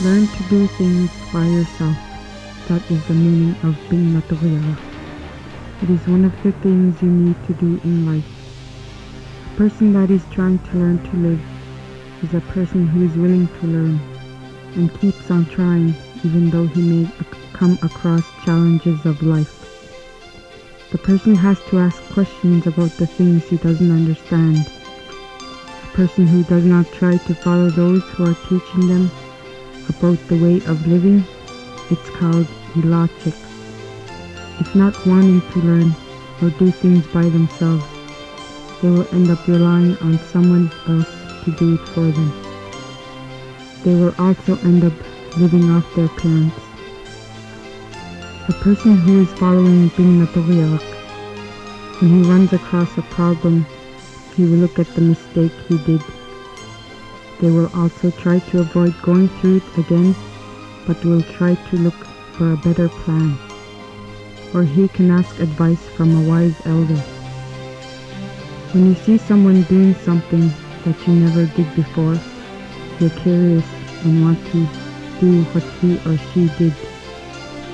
Learn to do things by yourself. That is the meaning of being natural. It is one of the things you need to do in life. A person that is trying to learn to live is a person who is willing to learn and keeps on trying even though he may come across challenges of life. The person has to ask questions about the things he doesn't understand. A person who does not try to follow those who are teaching them about the way of living, it's called illogic. If not wanting to learn or do things by themselves, they will end up relying on someone else to do it for them. They will also end up living off their parents. A person who is following being Naturiyak, when he runs across a problem, he will look at the mistake he did. They will also try to avoid going through it again, but will try to look for a better plan. Or he can ask advice from a wise elder. When you see someone doing something that you never did before, you're curious and want to do what he or she did.